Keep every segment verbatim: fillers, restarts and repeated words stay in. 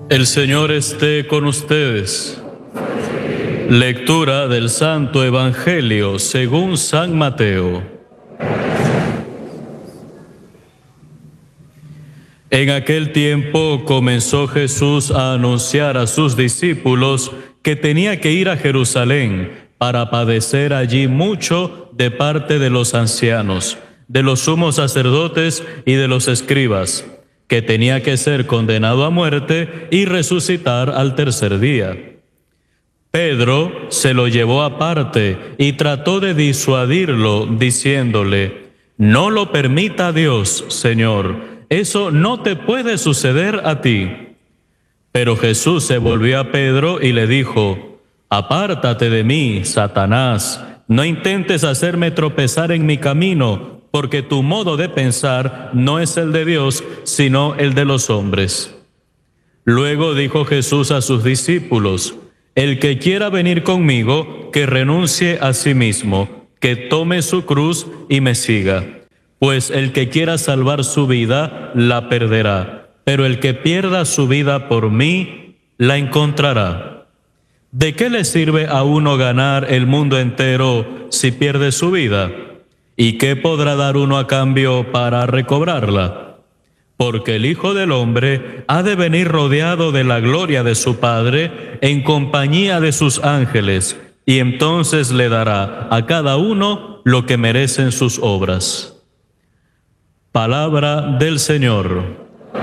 El Señor esté con ustedes. Lectura del Santo Evangelio según San Mateo. En aquel tiempo comenzó Jesús a anunciar a sus discípulos que tenía que ir a Jerusalén para padecer allí mucho de parte de los ancianos, de los sumos sacerdotes y de los escribas, que tenía que ser condenado a muerte y resucitar al tercer día. Pedro se lo llevó aparte y trató de disuadirlo, diciéndole: «No lo permita Dios, Señor, eso no te puede suceder a ti». Pero Jesús se volvió a Pedro y le dijo: «Apártate de mí, Satanás, no intentes hacerme tropezar en mi camino, porque tu modo de pensar no es el de Dios, sino el de los hombres». Luego dijo Jesús a sus discípulos: «El que quiera venir conmigo, que renuncie a sí mismo, que tome su cruz y me siga. Pues el que quiera salvar su vida, la perderá, pero el que pierda su vida por mí, la encontrará. ¿De qué le sirve a uno ganar el mundo entero si pierde su vida? ¿Y qué podrá dar uno a cambio para recobrarla? Porque el Hijo del Hombre ha de venir rodeado de la gloria de su Padre en compañía de sus ángeles, y entonces le dará a cada uno lo que merecen sus obras». Palabra del Señor.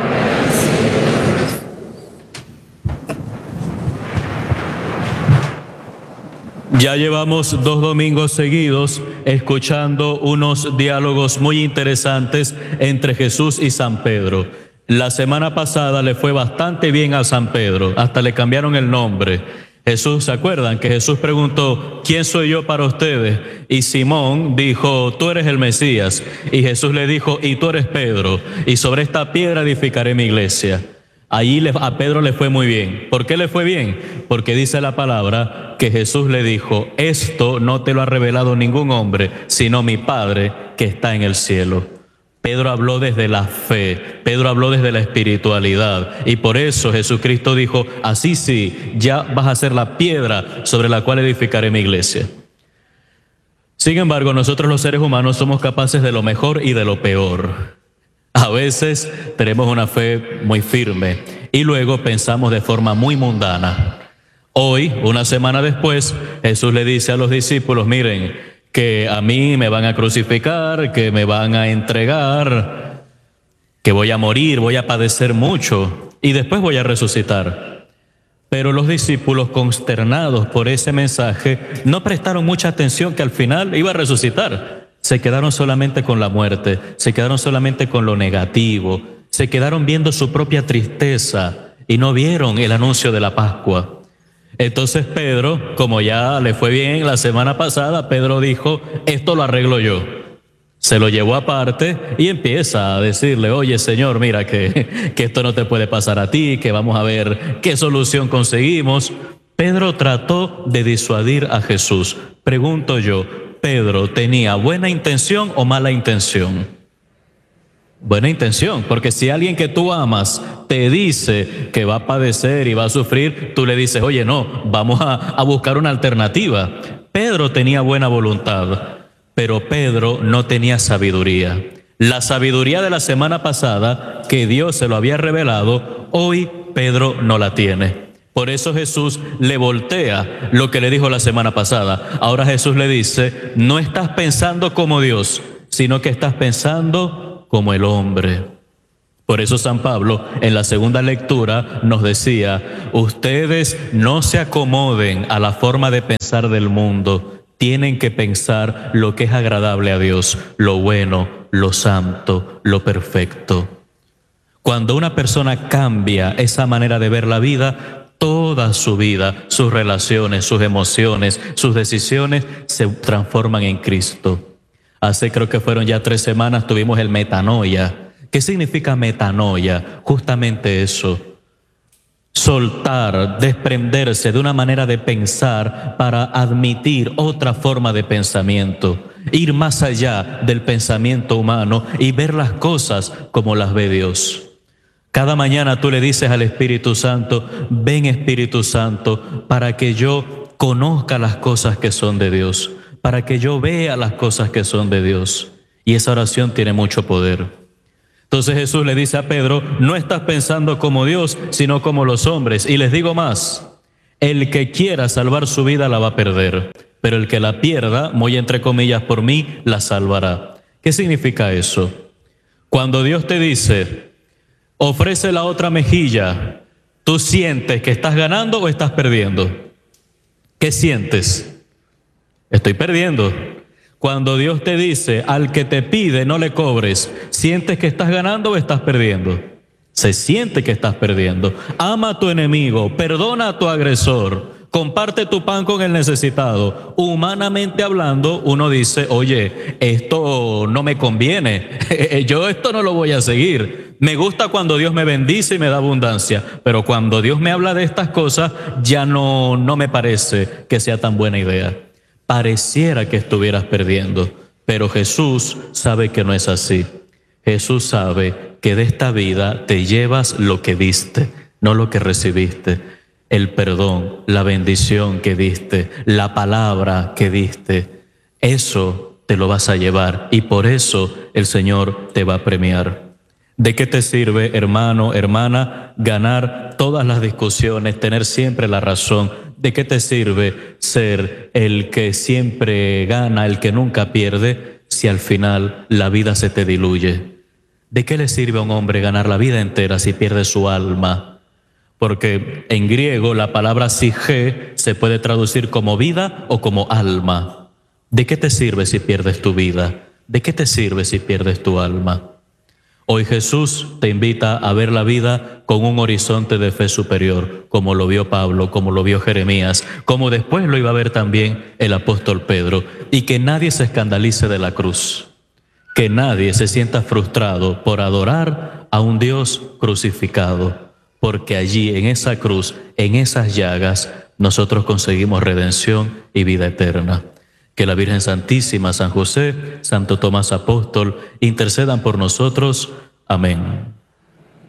Ya llevamos dos domingos seguidos escuchando unos diálogos muy interesantes entre Jesús y San Pedro. La semana pasada le fue bastante bien a San Pedro, hasta le cambiaron el nombre. Jesús, ¿se acuerdan? Que Jesús preguntó: ¿quién soy yo para ustedes? Y Simón dijo: tú eres el Mesías. Y Jesús le dijo: y tú eres Pedro, y sobre esta piedra edificaré mi iglesia. Allí a Pedro le fue muy bien. ¿Por qué le fue bien? Porque dice la palabra que Jesús le dijo: esto no te lo ha revelado ningún hombre, sino mi Padre que está en el cielo. Pedro habló desde la fe, Pedro habló desde la espiritualidad, y por eso Jesucristo dijo: así sí, ya vas a ser la piedra sobre la cual edificaré mi iglesia. Sin embargo, nosotros los seres humanos somos capaces de lo mejor y de lo peor. A veces tenemos una fe muy firme y luego pensamos de forma muy mundana. Hoy, una semana después, Jesús le dice a los discípulos: miren, que a mí me van a crucificar, que me van a entregar, que voy a morir, voy a padecer mucho y después voy a resucitar. Pero los discípulos, consternados por ese mensaje, no prestaron mucha atención que al final iba a resucitar. Se quedaron solamente con la muerte, se quedaron solamente con lo negativo, se quedaron viendo su propia tristeza y no vieron el anuncio de la Pascua. Entonces Pedro, como ya le fue bien la semana pasada, Pedro dijo: esto lo arreglo yo. Se lo llevó aparte y empieza a decirle: oye, Señor, mira que, que esto no te puede pasar a ti, que vamos a ver qué solución conseguimos. Pedro trató de disuadir a Jesús. Pregunto yo, ¿Pedro tenía buena intención o mala intención? Buena intención, porque si alguien que tú amas te dice que va a padecer y va a sufrir, tú le dices: oye, no, vamos a, a buscar una alternativa. Pedro tenía buena voluntad, pero Pedro no tenía sabiduría. La sabiduría de la semana pasada, que Dios se lo había revelado, hoy Pedro no la tiene. Por eso Jesús le voltea lo que le dijo la semana pasada. Ahora Jesús le dice: no estás pensando como Dios, sino que estás pensando como el hombre. Por eso San Pablo en la segunda lectura nos decía: ustedes no se acomoden a la forma de pensar del mundo, tienen que pensar lo que es agradable a Dios, lo bueno, lo santo, lo perfecto. Cuando una persona cambia esa manera de ver la vida, toda su vida, sus relaciones, sus emociones, sus decisiones se transforman en Cristo. Hace creo que fueron ya tres semanas tuvimos el metanoia. ¿Qué significa metanoia? Justamente eso. Soltar, desprenderse de una manera de pensar para admitir otra forma de pensamiento. Ir más allá del pensamiento humano y ver las cosas como las ve Dios. Cada mañana tú le dices al Espíritu Santo, ven Espíritu Santo, para que yo conozca las cosas que son de Dios, para que yo vea las cosas que son de Dios. Y esa oración tiene mucho poder. Entonces Jesús le dice a Pedro, no estás pensando como Dios, sino como los hombres. Y les digo más, el que quiera salvar su vida la va a perder, pero el que la pierda, muy entre comillas por mí, la salvará. ¿Qué significa eso? Cuando Dios te dice, ofrece la otra mejilla, ¿tú sientes que estás ganando o estás perdiendo? ¿Qué sientes? Estoy perdiendo. Cuando Dios te dice, al que te pide no le cobres, ¿sientes que estás ganando o estás perdiendo? Se siente que estás perdiendo. Ama a tu enemigo, perdona a tu agresor, comparte tu pan con el necesitado. Humanamente hablando, uno dice, oye, esto no me conviene, yo esto no lo voy a seguir. Me gusta cuando Dios me bendice y me da abundancia, pero cuando Dios me habla de estas cosas, ya no, no me parece que sea tan buena idea. Pareciera que estuvieras perdiendo, pero Jesús sabe que no es así. Jesús sabe que de esta vida te llevas lo que diste, no lo que recibiste. El perdón, la bendición que diste, la palabra que diste, eso te lo vas a llevar y por eso el Señor te va a premiar. ¿De qué te sirve, hermano, hermana, ganar todas las discusiones, tener siempre la razón? ¿De qué te sirve ser el que siempre gana, el que nunca pierde, si al final la vida se te diluye? ¿De qué le sirve a un hombre ganar la vida entera si pierde su alma? Porque en griego la palabra sige se puede traducir como vida o como alma. ¿De qué te sirve si pierdes tu vida? ¿De qué te sirve si pierdes tu alma? Hoy Jesús te invita a ver la vida con un horizonte de fe superior, como lo vio Pablo, como lo vio Jeremías, como después lo iba a ver también el apóstol Pedro, y que nadie se escandalice de la cruz, que nadie se sienta frustrado por adorar a un Dios crucificado, porque allí en esa cruz, en esas llagas, nosotros conseguimos redención y vida eterna. Que la Virgen Santísima, San José, Santo Tomás Apóstol, intercedan por nosotros. Amén.